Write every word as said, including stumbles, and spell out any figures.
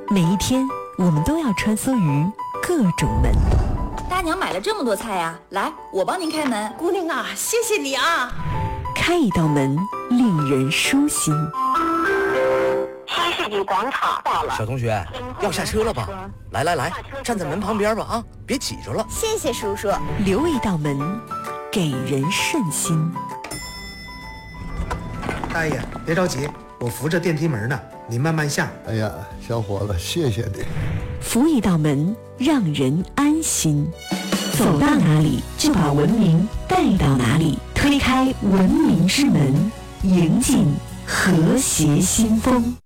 每一天，我们都要穿梭于各种门。 大娘买了这么多菜呀、啊，来，我帮您开门。 姑娘啊，谢谢你啊！ 开一道门，令人舒心。 新世纪广场到了， 小同学，要下车了吧？来来来，站在门旁边吧啊，别挤着了。 谢谢叔叔。 留一道门，给人顺心。 大爷，别着急，我扶着电梯门呢，你慢慢下。 哎呀，小伙子，谢谢你。 扶一道门，让人安心。走到哪里，就把文明带到哪里。推开文明之门，迎进和谐新风。